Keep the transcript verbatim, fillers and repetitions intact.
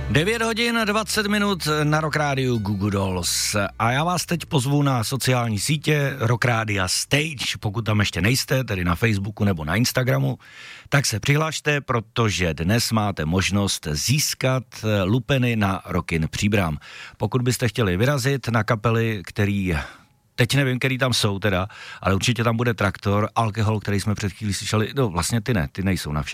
devět hodin dvacet minut na Rock Rádiu Goo Dolls. A já vás teď pozvu na sociální sítě Rock Rádia Stage. Pokud tam ještě nejste, tedy na Facebooku nebo na Instagramu, tak se přihlašte, protože dnes máte možnost získat lupeny na Rockin Příbram. Pokud byste chtěli vyrazit na kapely, který... Teď nevím, který tam jsou teda, ale určitě tam bude Traktor, Alkohol, který jsme před chvílí slyšeli, no vlastně ty ne, ty nejsou na všech.